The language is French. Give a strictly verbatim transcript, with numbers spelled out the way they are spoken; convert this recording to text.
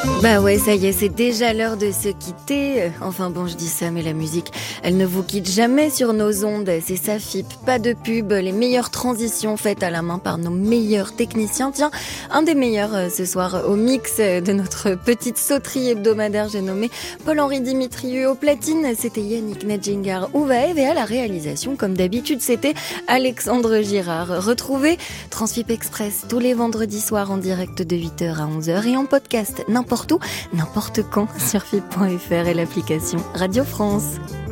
Bah ouais, ça y est, c'est déjà l'heure de se quitter. Enfin bon, je dis ça, mais la musique, elle ne vous quitte jamais sur nos ondes. C'est S A F I P, pas de pub, les meilleures transitions faites à la main par nos meilleurs techniciens. Tiens, un des meilleurs euh, ce soir au mix de notre petite sauterie hebdomadaire, j'ai nommé Paul-Henri Dimitrieux. Au platine, c'était Yannick Nedjinger Ouvaev, et à la réalisation, comme d'habitude, c'était Alexandre Girard. Retrouvez Transfip Express tous les vendredis soirs en direct de huit heures à onze heures et en podcast n'importe où, n'importe quand sur F I P point F R et l'application Radio France.